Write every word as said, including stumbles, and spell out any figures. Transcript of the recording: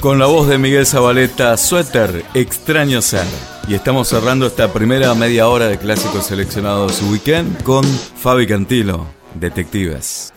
Con la voz de Miguel Zabaleta, Suéter, Extraño Ser. Y estamos cerrando esta primera media hora de Clásicos Seleccionados Weekend con Fabi Cantilo, Detectives.